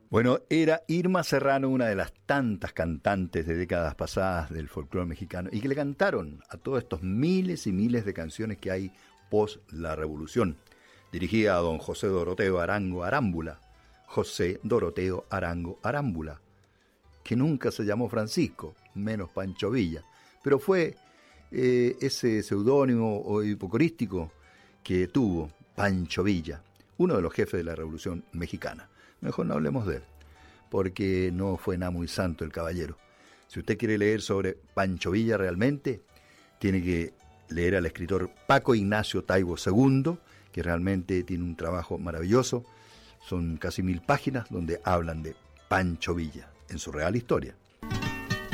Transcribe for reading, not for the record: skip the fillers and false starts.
Bueno, era Irma Serrano, una de las tantas cantantes de décadas pasadas del folclore mexicano y que le cantaron a todos estos miles y miles de canciones que hay post la Revolución. Dirigida a don José Doroteo Arango Arámbula. José Doroteo Arango Arámbula, que nunca se llamó Francisco, menos Pancho Villa, pero fue ese seudónimo o hipocorístico que tuvo Pancho Villa, uno de los jefes de la Revolución Mexicana. Mejor no hablemos de él, porque no fue nada muy santo el caballero. Si usted quiere leer sobre Pancho Villa realmente, tiene que leer al escritor Paco Ignacio Taibo II, que realmente tiene un trabajo maravilloso. Son casi 1000 páginas donde hablan de Pancho Villa en su real historia.